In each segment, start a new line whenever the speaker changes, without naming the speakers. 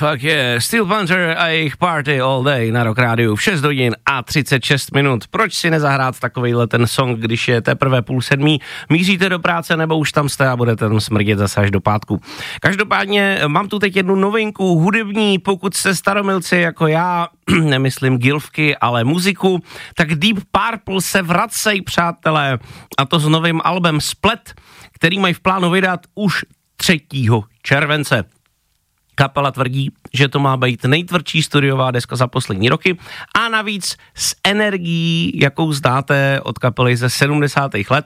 Fuck yeah, Steel Panther a jejich Party All Day na Rock Rádiu v 6 hodin a 36 minut. Proč si nezahrát takovejhle ten song, když je teprve 6:30, míříte do práce nebo už tam jste a budete tam smrdět zase až do pátku. Každopádně mám tu teď jednu novinku hudební, pokud jste staromilci jako já, nemyslím gilfky, ale muziku, tak Deep Purple se vracej, přátelé, a to s novým albem Split, který mají v plánu vydat už 3. července. Kapela tvrdí, že to má být nejtvrdší studiová deska za poslední roky a navíc s energií, jakou znáte od kapely ze 70. let.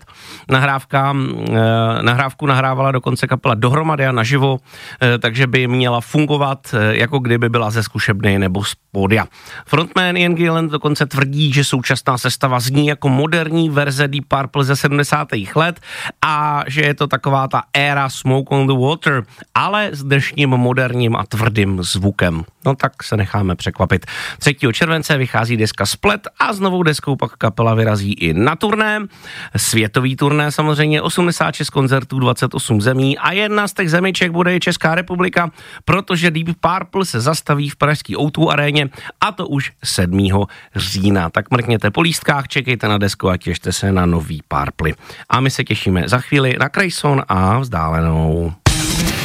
Nahrávku nahrávala dokonce kapela dohromady a naživo, takže by měla fungovat, jako kdyby byla ze zkušebny nebo z pódia. Frontman Ian Gillan dokonce tvrdí, že současná sestava zní jako moderní verze Deep Purple ze 70. let a že je to taková ta éra Smoke on the Water, ale s dnešním moderním a tvrdým zvukem. No tak se necháme překvapit. 3. července vychází deska Split a s novou deskou pak kapela vyrazí i na turné. Světový turné samozřejmě, 86 koncertů, 28 zemí a jedna z těch zemiček bude i Česká republika, protože Deep Purple se zastaví v pražský O2 aréně a to už 7. října. Tak mrkněte po lístkách, čekejte na desku a těšte se na nový Purple. A my se těšíme za chvíli na Krajson a Vzdálenou.